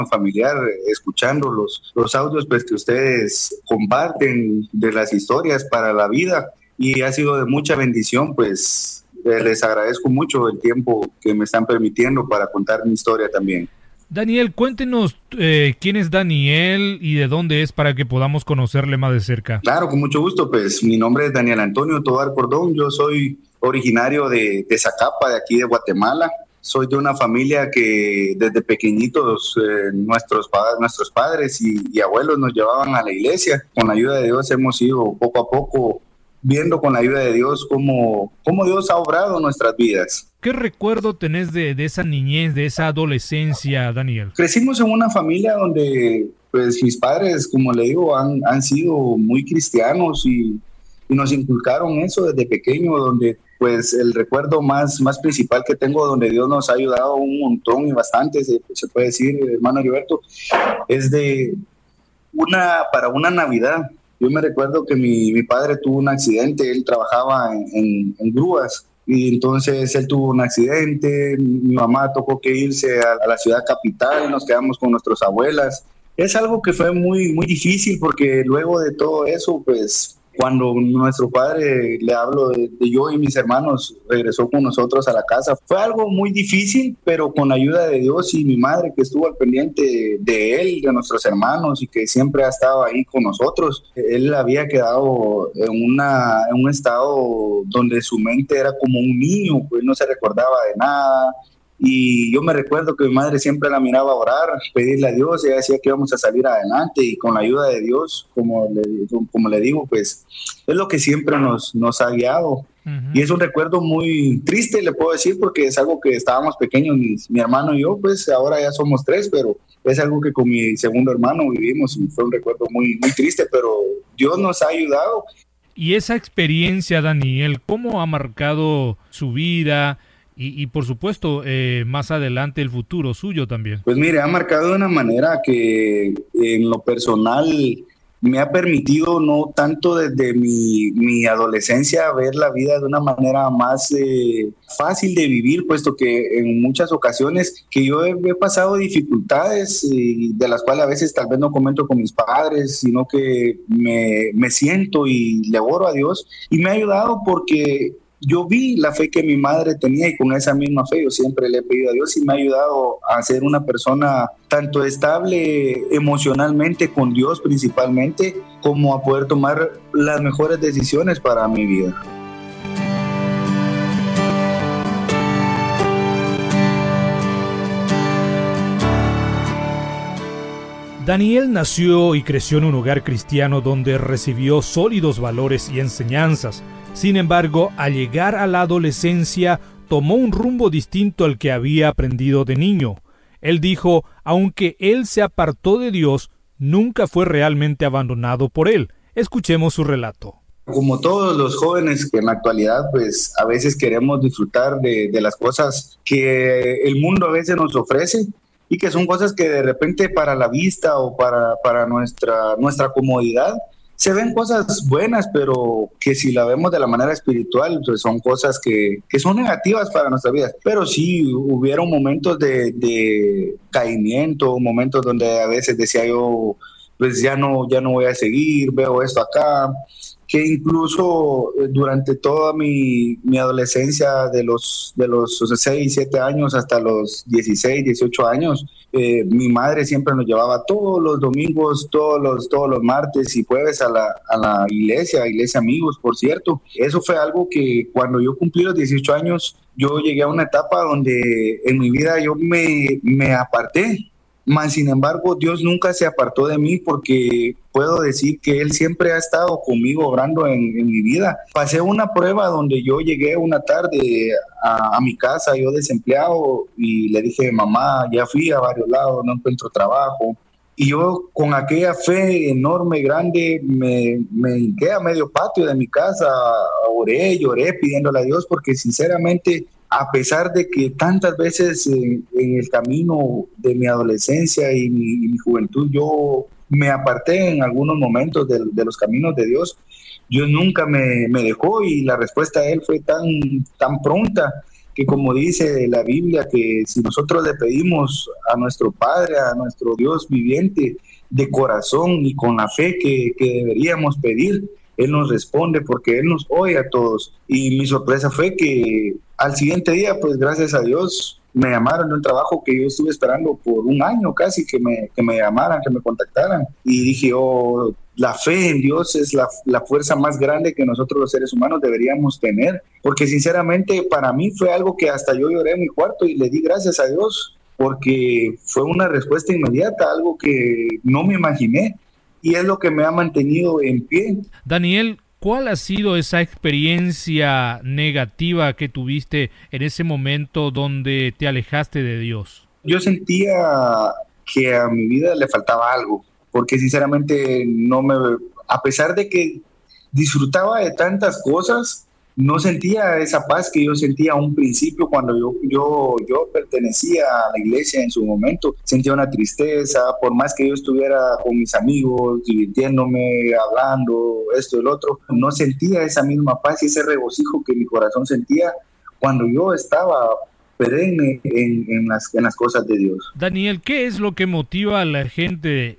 familiar, escuchando los audios pues, que ustedes comparten de las historias para la vida, y ha sido de mucha bendición, pues les agradezco mucho el tiempo que me están permitiendo para contar mi historia también. Daniel, cuéntenos quién es Daniel y de dónde es para que podamos conocerle más de cerca. Claro, con mucho gusto. Pues mi nombre es Daniel Antonio Tovar Cordón. Yo soy originario de Zacapa, de aquí de Guatemala. Soy de una familia que desde pequeñitos nuestros padres y abuelos nos llevaban a la iglesia. Con la ayuda de Dios hemos ido poco a poco viendo con la ayuda de Dios cómo Dios ha obrado en nuestras vidas. ¿Qué recuerdo tenés de esa niñez, de esa adolescencia, Daniel? Crecimos en una familia donde pues mis padres, como le digo, han sido muy cristianos y nos inculcaron eso desde pequeño, donde pues el recuerdo más principal que tengo, donde Dios nos ha ayudado un montón y bastante, se puede decir, hermano Heriberto, es para una Navidad. Yo me recuerdo que mi padre tuvo un accidente, él trabajaba en grúas, y entonces él tuvo un accidente, mi mamá tocó que irse a la ciudad capital, nos quedamos con nuestras abuelas. Es algo que fue muy, muy difícil, porque luego de todo eso, pues cuando nuestro padre, le hablo de yo y mis hermanos, regresó con nosotros a la casa, fue algo muy difícil, pero con la ayuda de Dios y mi madre, que estuvo al pendiente de él, de nuestros hermanos, y que siempre ha estado ahí con nosotros. Él había quedado en un estado donde su mente era como un niño, pues no se recordaba de nada. Y yo me recuerdo que mi madre siempre la miraba orar, pedirle a Dios, ella decía que íbamos a salir adelante, y con la ayuda de Dios, como le digo, pues es lo que siempre nos ha guiado. Uh-huh. Y es un recuerdo muy triste, le puedo decir, porque es algo que estábamos pequeños, mi hermano y yo, pues ahora ya somos 3, pero es algo que con mi segundo hermano vivimos, y fue un recuerdo muy, muy triste, pero Dios nos ha ayudado. Y esa experiencia, Daniel, ¿cómo ha marcado su vida? Y por supuesto, más adelante el futuro suyo también. Pues mire, ha marcado de una manera que en lo personal me ha permitido, no tanto desde mi adolescencia, ver la vida de una manera más fácil de vivir, puesto que en muchas ocasiones que yo he pasado dificultades, de las cuales a veces tal vez no comento con mis padres, sino que me siento y le oro a Dios, y me ha ayudado porque yo vi la fe que mi madre tenía, y con esa misma fe yo siempre le he pedido a Dios, y me ha ayudado a ser una persona tanto estable emocionalmente con Dios principalmente, como a poder tomar las mejores decisiones para mi vida. Daniel nació y creció en un hogar cristiano donde recibió sólidos valores y enseñanzas. Sin embargo, al llegar a la adolescencia, tomó un rumbo distinto al que había aprendido de niño. Él dijo, aunque él se apartó de Dios, nunca fue realmente abandonado por él. Escuchemos su relato. Como todos los jóvenes que en la actualidad, pues a veces queremos disfrutar de las cosas que el mundo a veces nos ofrece, y que son cosas que de repente para la vista o para nuestra comodidad se ven cosas buenas, pero que si la vemos de la manera espiritual, pues son cosas que son negativas para nuestra vida. Pero sí hubieron momentos de caimiento, momentos donde a veces decía yo, pues ya no voy a seguir, veo esto acá, que incluso durante toda mi adolescencia, de los 6, 7 años hasta los 16, 18 años, mi madre siempre nos llevaba todos los domingos, todos los martes y jueves a la iglesia amigos, por cierto. Eso fue algo que cuando yo cumplí los 18 años, yo llegué a una etapa donde en mi vida yo me aparté. Mas, sin embargo, Dios nunca se apartó de mí, porque puedo decir que Él siempre ha estado conmigo obrando en mi vida. Pasé una prueba donde yo llegué una tarde a mi casa, yo desempleado, y le dije, mamá, ya fui a varios lados, no encuentro trabajo. Y yo con aquella fe enorme, grande, me hinqué a medio patio de mi casa, lloré pidiéndole a Dios, porque sinceramente, a pesar de que tantas veces en el camino de mi adolescencia y mi juventud yo me aparté en algunos momentos de los caminos de Dios, Dios nunca me dejó, y la respuesta de Él fue tan pronta, que como dice la Biblia, que si nosotros le pedimos a nuestro Padre, a nuestro Dios viviente, de corazón y con la fe que deberíamos pedir, Él nos responde porque Él nos oye a todos. Y mi sorpresa fue que al siguiente día, pues gracias a Dios, me llamaron de un trabajo que yo estuve esperando por un año casi, que me llamaran, que me contactaran. Y dije, oh, la fe en Dios es la fuerza más grande que nosotros los seres humanos deberíamos tener. Porque sinceramente para mí fue algo que hasta yo lloré en mi cuarto y le di gracias a Dios, porque fue una respuesta inmediata, algo que no me imaginé. Y es lo que me ha mantenido en pie. Daniel, ¿cuál ha sido esa experiencia negativa que tuviste en ese momento donde te alejaste de Dios? Yo sentía que a mi vida le faltaba algo, porque sinceramente a pesar de que disfrutaba de tantas cosas, no sentía esa paz que yo sentía a un principio cuando yo pertenecía a la iglesia en su momento. Sentía una tristeza, por más que yo estuviera con mis amigos, divirtiéndome, hablando, esto y el otro, no sentía esa misma paz y ese regocijo que mi corazón sentía cuando yo estaba perenne en las cosas de Dios. Daniel, ¿qué es lo que motiva a la gente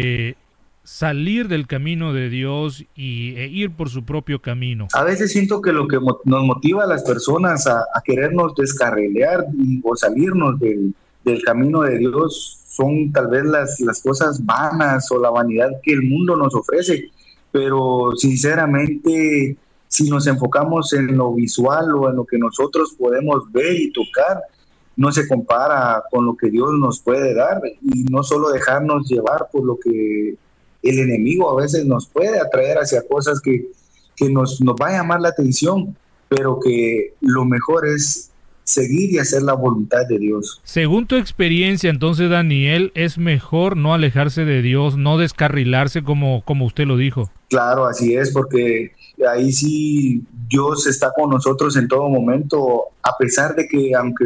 salir del camino de Dios e ir por su propio camino? A veces siento que lo que nos motiva a las personas a querernos descarrilear o salirnos del camino de Dios son tal vez las cosas vanas o la vanidad que el mundo nos ofrece, pero sinceramente si nos enfocamos en lo visual o en lo que nosotros podemos ver y tocar, no se compara con lo que Dios nos puede dar, y no solo dejarnos llevar por lo que el enemigo a veces nos puede atraer hacia cosas que nos va a llamar la atención, pero que lo mejor es seguir y hacer la voluntad de Dios. Según tu experiencia, entonces, Daniel, ¿es mejor no alejarse de Dios, no descarrilarse como usted lo dijo? Claro, así es, porque ahí sí Dios está con nosotros en todo momento, a pesar de que aunque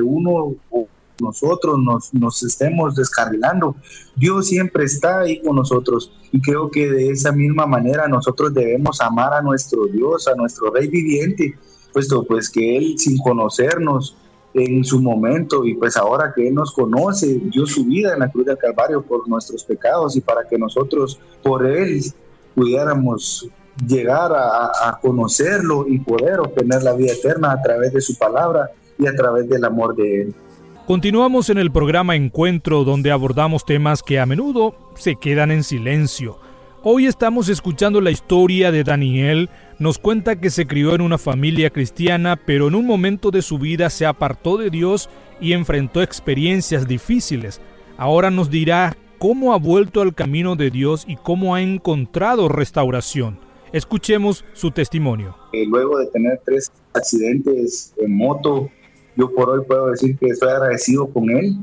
nosotros nos estemos descarrilando, Dios siempre está ahí con nosotros, y creo que de esa misma manera nosotros debemos amar a nuestro Dios, a nuestro Rey viviente, puesto pues que Él, sin conocernos en su momento, y pues ahora que Él nos conoce, dio su vida en la cruz del Calvario por nuestros pecados, y para que nosotros por Él pudiéramos llegar a conocerlo y poder obtener la vida eterna a través de su palabra y a través del amor de Él. Continuamos en el programa Encuentro, donde abordamos temas que a menudo se quedan en silencio. Hoy estamos escuchando la historia de Daniel. Nos cuenta que se crió en una familia cristiana, pero en un momento de su vida se apartó de Dios y enfrentó experiencias difíciles. Ahora nos dirá cómo ha vuelto al camino de Dios y cómo ha encontrado restauración. Escuchemos su testimonio. Luego de tener 3 accidentes en moto, yo por hoy puedo decir que estoy agradecido con Él,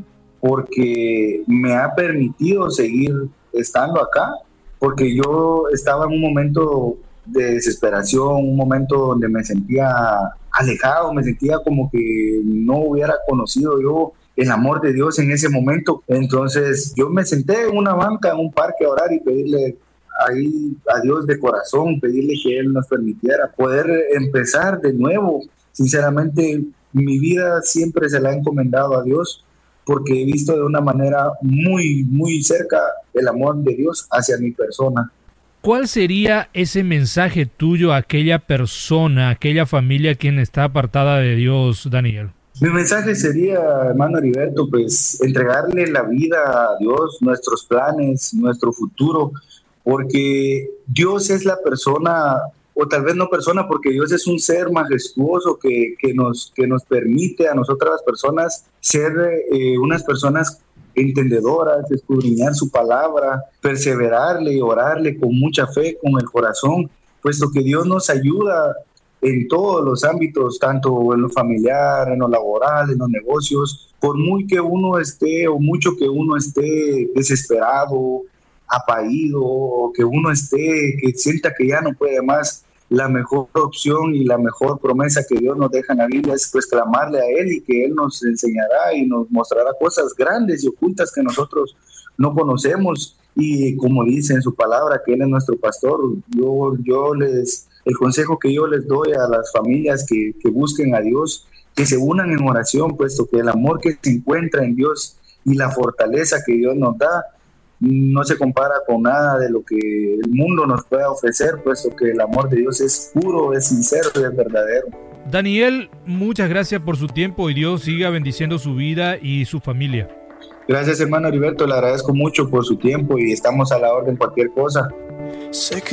porque me ha permitido seguir estando acá, porque yo estaba en un momento de desesperación, un momento donde me sentía alejado, me sentía como que no hubiera conocido yo el amor de Dios en ese momento. Entonces yo me senté en una banca, en un parque, a orar y pedirle ahí a Dios de corazón, pedirle que Él nos permitiera poder empezar de nuevo. Sinceramente, mi vida siempre se la he encomendado a Dios, porque he visto de una manera muy, muy cerca el amor de Dios hacia mi persona. ¿Cuál sería ese mensaje tuyo a aquella persona, a aquella familia quien está apartada de Dios, Daniel? Mi mensaje sería, hermano Heriberto, pues entregarle la vida a Dios, nuestros planes, nuestro futuro, porque Dios es la persona, o tal vez no persona, porque Dios es un ser majestuoso que nos permite a nosotras las personas ser unas personas entendedoras, escudriñar su palabra, perseverarle y orarle con mucha fe, con el corazón, puesto que Dios nos ayuda en todos los ámbitos, tanto en lo familiar, en lo laboral, en los negocios. Por muy que uno esté, o mucho que uno esté desesperado, apaído, o que uno esté, que sienta que ya no puede más, la mejor opción y la mejor promesa que Dios nos deja en la Biblia es pues clamarle a Él, y que Él nos enseñará y nos mostrará cosas grandes y ocultas que nosotros no conocemos. Y como dice en su palabra que Él es nuestro pastor, yo les El consejo que yo les doy a las familias que busquen a Dios, que se unan en oración, puesto que el amor que se encuentra en Dios y la fortaleza que Dios nos da no se compara con nada de lo que el mundo nos pueda ofrecer, puesto que el amor de Dios es puro, es sincero y es verdadero. Daniel, muchas gracias por su tiempo y Dios siga bendiciendo su vida y su familia. Gracias, hermano Heriberto, le agradezco mucho por su tiempo y estamos a la orden cualquier cosa.